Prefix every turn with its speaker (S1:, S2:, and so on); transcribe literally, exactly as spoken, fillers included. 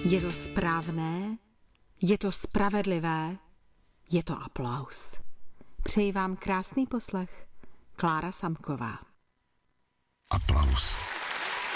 S1: Je to správné, je to spravedlivé, je to aplaus. Přeji vám krásný poslech. Klára Samková.
S2: Aplaus.